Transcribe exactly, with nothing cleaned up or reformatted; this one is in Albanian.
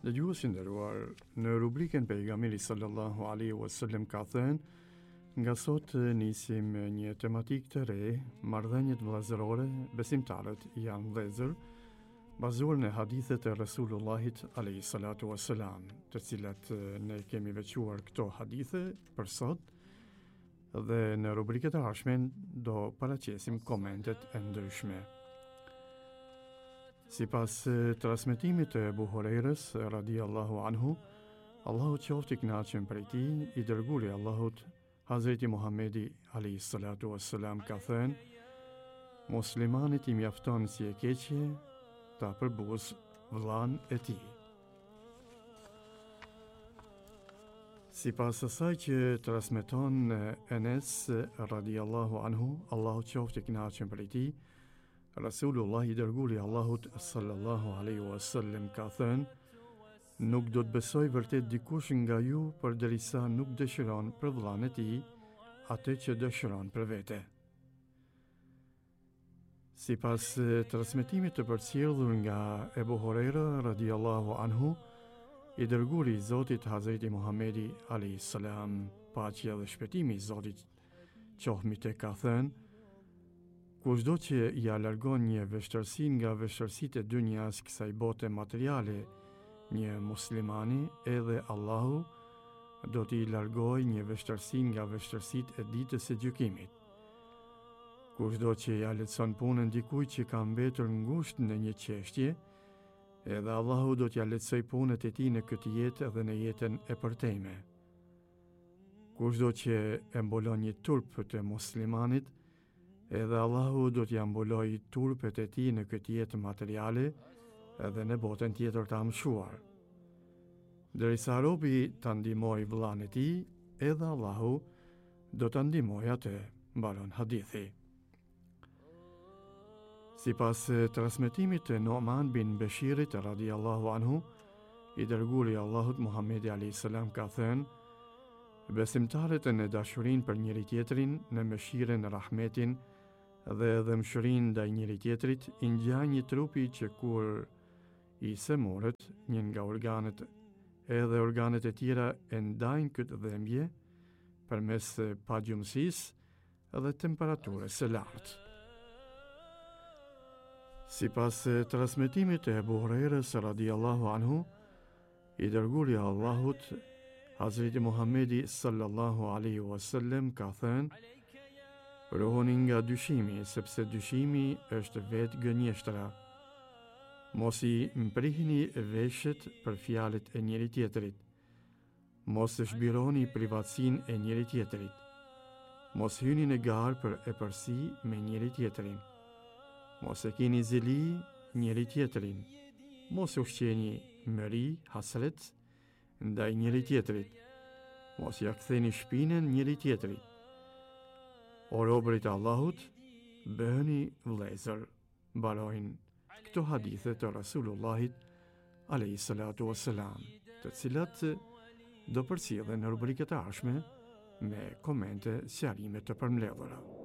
Dëgjuesi nderuar, në rubrikën Pejgamberi sallallahu alaihi wasallam ka thënë, nga sot nisim një tematikë të re, marrëdhëniet vëllazërore, besimtarët janë vëllezër, bazuar në hadithet e Resulullahit alaihi salatu wassalam, të cilat ne kemi veçuar këto hadithe për sot, dhe në rubrikët e ardhshme do paraqesim komentet e ndryshme. Si pas transmetimit të Ebu Hurajrës radiallahu anhu, Allahu qoftë i kënaqur prej tij, i dërguari i Allahut, Hazreti Muhamedi alayhi salatu wassalam ka thënë, muslimanit i mjafton si e keqje ta përbuz vëllan e tij. Si pas asaj që transmeton Enes radiallahu anhu, Allahu qoftë i kënaqur prej tij, Rasulullah i dërguari i Allahut sallallahu alaihi wasallam ka thënë, nuk do të besoj vërtet dikush nga ju përderisa nuk dëshiron për vëllain e tij atë që dëshiron për vete. Sipas transmetimit të përcjellur nga Ebu Hurajra radiallahu anhu, i dërguari i Zotit Hazreti Muhamedi alayhi salam, paqja dhe shpëtimi i Zotit qoftë mbi të, ka thënë, kushdo që ja largon një vështërsi nga vështërsitë e dynjas kësaj bote materiale një muslimani, edhe Allahu do t'i largojë një vështërsi nga vështërsitë e ditës së gjykimit. Kushdo që ja lehtëson punën dikujt që ka mbetur ngushtë në një çështje, edhe Allahu do t'ja lehtësojë punët e tij në këtë jetë dhe në jetën e përtejme. Kushdo që e mbulon një turp të muslimanit, edhe Allahu do t'ja mbulojë turpet e tij në këtë jetë materiale edhe në botën tjetër të amshuar. Derisa robi ta ndihmojë vëllain e tij, edhe Allahu do ta ndihmojë atë, mbaron hadithi. Sipas transmetimit të Nu'man bin Beshirit radiallahu anhu, i dërguari i Allahut Muhamedi alayhis salam ka thënë, besimtarët në dashurinë për njëri tjetrin, në mëshirën, rahmetin dhe dëmshurinë ndaj njëri tjetrit, i ngjan një trupi që kur i semorët një nga organet, edhe organet e tjera e ndajnë këtë dhembje përmes pagjumësisë dhe temperaturës së lartë. Sipas transmetimit të Ebu Hurajrës radiallahu anhu, i dërguari i Allahut Hazreti Muhamedi sallallahu alaihi wasallam ka thënë, ruhuni nga dyshimi, sepse dyshimi është vetë gënjeshtra. Mos i mprihni veshët për fjalët e njëri tjetrit. Mos e shbironi privatësinë e njëri tjetrit. Mos hyni në garë për epërsi me njëri tjetrin. Mos e keni zili njëri tjetrin. Mos ushqeni mëri, hasret ndaj njëri tjetrit. Mos ja ktheni shpinën njëri tjetrit. O robërit Allahut, bëheni vëllezër, mbarojnë këto hadithe të Rasulullahit alayhi salatu wassalam, të cilat do përcjellen në rubrikët e ardhshme me komente, sqarime të përmbledhura.